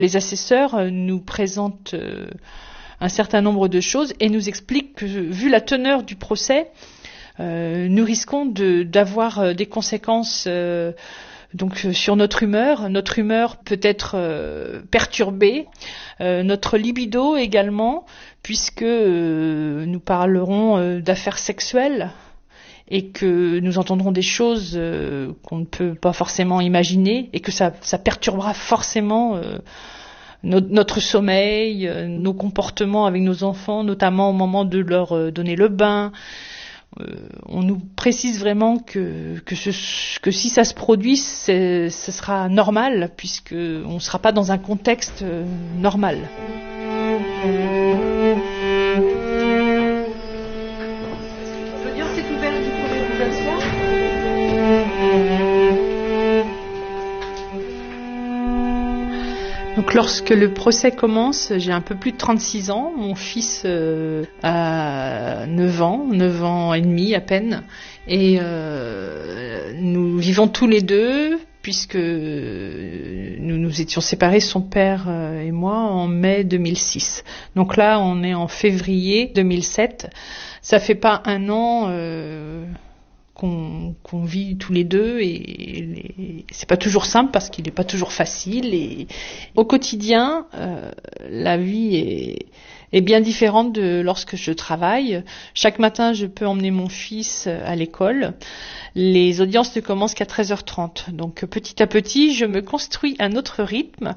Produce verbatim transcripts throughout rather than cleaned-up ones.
Les assesseurs nous présentent un certain nombre de choses et nous expliquent que, vu la teneur du procès, euh, nous risquons de, d'avoir des conséquences euh, donc sur notre humeur. Notre humeur peut être euh, perturbée, euh, notre libido également, puisque euh, nous parlerons euh, d'affaires sexuelles et que nous entendrons des choses euh, qu'on ne peut pas forcément imaginer et que ça, ça perturbera forcément euh, notre, notre sommeil, euh, nos comportements avec nos enfants, notamment au moment de leur euh, donner le bain. Euh, on nous précise vraiment que, que, ce, que si ça se produit, c'est, ce sera normal, puisqu'on ne sera pas dans un contexte euh, normal. Donc lorsque le procès commence, j'ai un peu plus de trente-six ans, mon fils euh, a neuf ans, neuf ans et demi à peine, et euh, nous vivons tous les deux, puisque nous nous étions séparés, son père et moi, en mai deux mille six. Donc là, on est en février deux mille sept, ça fait pas un an... Euh, Qu'on, qu'on vit tous les deux et, et c'est pas toujours simple parce qu'il n'est pas toujours facile et au quotidien euh, la vie est, est bien différente de lorsque je travaille. Chaque matin je peux emmener mon fils à l'école. Les audiences ne commencent qu'à treize heures trente, donc petit à petit je me construis un autre rythme.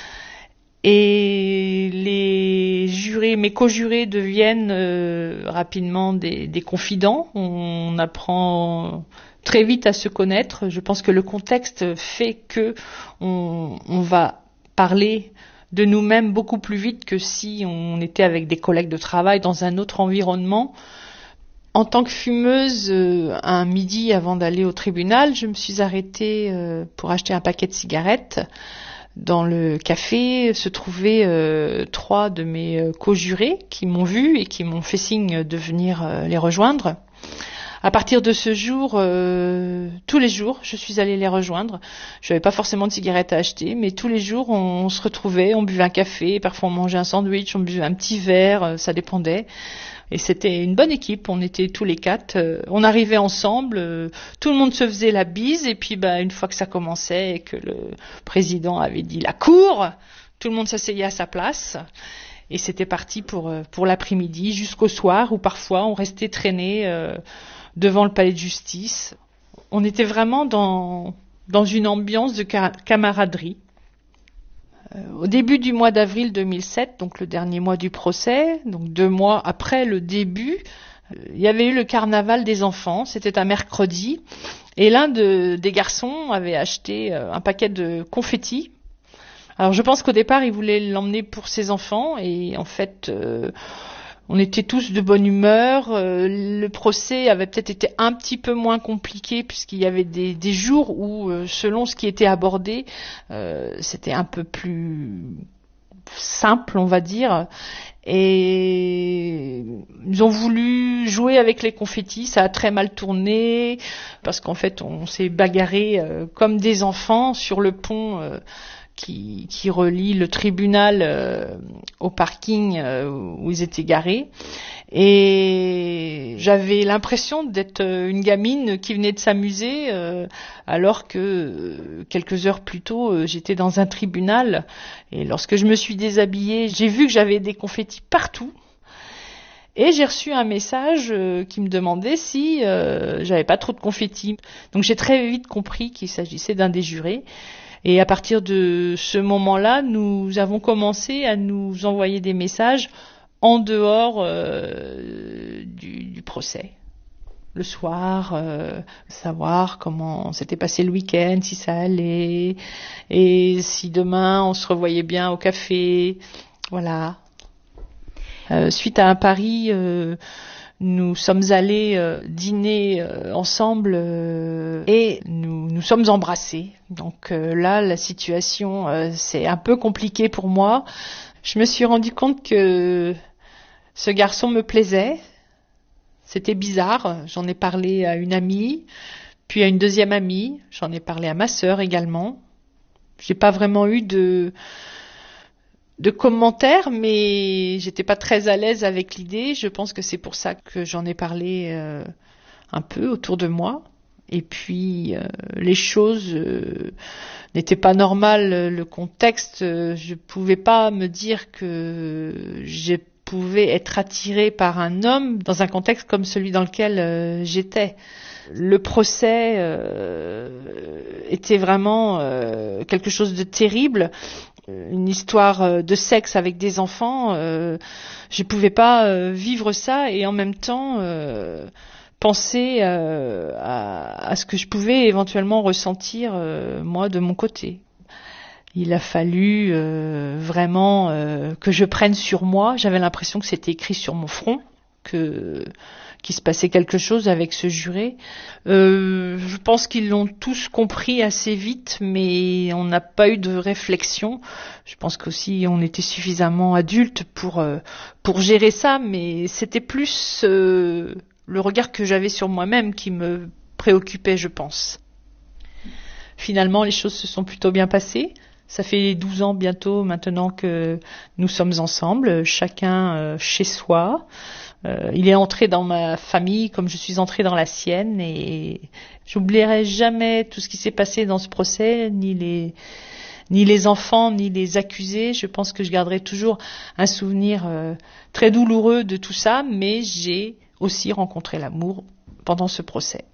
Et les jurés, mes co-jurés deviennent euh, rapidement des, des confidents. On apprend très vite à se connaître. Je pense que le contexte fait que on, on va parler de nous-mêmes beaucoup plus vite que si on était avec des collègues de travail dans un autre environnement. En tant que fumeuse, euh, un midi avant d'aller au tribunal, je me suis arrêtée euh, pour acheter un paquet de cigarettes. Dans le café se trouvaient euh, trois de mes euh, co-jurés qui m'ont vu et qui m'ont fait signe de venir euh, les rejoindre. À partir de ce jour, euh, tous les jours, je suis allée les rejoindre. Je n'avais pas forcément de cigarettes à acheter, mais tous les jours, on, on se retrouvait, on buvait un café, parfois on mangeait un sandwich, on buvait un petit verre, euh, ça dépendait. Et c'était une bonne équipe, on était tous les quatre, euh, on arrivait ensemble, euh, tout le monde se faisait la bise, et puis bah, une fois que ça commençait et que le président avait dit la cour, tout le monde s'asseyait à sa place, et c'était parti pour, pour l'après-midi jusqu'au soir, où parfois on restait traîné euh, devant le palais de justice. On était vraiment dans, dans une ambiance de camaraderie. Au début du mois d'avril deux mille sept, donc le dernier mois du procès, donc deux mois après le début, il y avait eu le carnaval des enfants, c'était un mercredi, et l'un de, des garçons avait acheté un paquet de confettis. Alors je pense qu'au départ, il voulait l'emmener pour ses enfants, et en fait... Euh, on était tous de bonne humeur. Euh, le procès avait peut-être été un petit peu moins compliqué puisqu'il y avait des, des jours où, euh, selon ce qui était abordé, euh, c'était un peu plus simple, on va dire. Et ils ont voulu jouer avec les confettis. Ça a très mal tourné parce qu'en fait, on s'est bagarré euh, comme des enfants sur le pont. Euh, Qui, qui relie le tribunal euh, au parking euh, où ils étaient garés. Et j'avais l'impression d'être une gamine qui venait de s'amuser, euh, alors que euh, quelques heures plus tôt, euh, j'étais dans un tribunal. Et lorsque je me suis déshabillée, j'ai vu que j'avais des confettis partout. Et j'ai reçu un message euh, qui me demandait si euh, j'avais pas trop de confettis. Donc j'ai très vite compris qu'il s'agissait d'un des jurés. Et à partir de ce moment-là, nous avons commencé à nous envoyer des messages en dehors euh, du, du procès. Le soir, euh, savoir comment s'était passé le week-end, si ça allait, et si demain on se revoyait bien au café. Voilà. Euh, suite à un pari... Euh, Nous sommes allés euh, dîner euh, ensemble euh, et nous nous sommes embrassés. Donc euh, là, la situation, euh, c'est un peu compliqué pour moi. Je me suis rendu compte que ce garçon me plaisait. C'était bizarre. J'en ai parlé à une amie, puis à une deuxième amie. J'en ai parlé à ma sœur également. J'ai pas vraiment eu de de commentaires, mais j'étais pas très à l'aise avec l'idée. Je pense que c'est pour ça que j'en ai parlé euh, un peu autour de moi. Et puis, euh, les choses euh, n'étaient pas normales. Le contexte, euh, je pouvais pas me dire que je pouvais être attirée par un homme dans un contexte comme celui dans lequel euh, j'étais. Le procès euh, était vraiment euh, quelque chose de terrible. Une histoire de sexe avec des enfants, euh, je pouvais pas euh, vivre ça et en même temps euh, penser euh, à, à ce que je pouvais éventuellement ressentir euh, moi de mon côté. Il a fallu euh, vraiment euh, que je prenne sur moi. J'avais l'impression que c'était écrit sur mon front, que qu'il se passait quelque chose avec ce juré. Euh, je pense qu'ils l'ont tous compris assez vite, mais on n'a pas eu de réflexion. Je pense qu'aussi on était suffisamment adultes pour euh, pour gérer ça, mais c'était plus euh, le regard que j'avais sur moi-même qui me préoccupait, je pense. Finalement, les choses se sont plutôt bien passées. Ça fait douze ans bientôt maintenant que nous sommes ensemble, chacun euh, chez soi. Euh, il est entré dans ma famille comme je suis entrée dans la sienne et j'oublierai jamais tout ce qui s'est passé dans ce procès, ni les ni les enfants, ni les accusés. Je pense que je garderai toujours un souvenir euh, très douloureux de tout ça, mais j'ai aussi rencontré l'amour pendant ce procès.